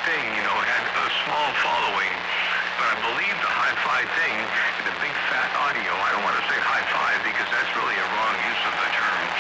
thing, had a small following, but I believe the hi-fi thing, the big fat audio, I don't want to say hi-fi because that's really a wrong use of the term,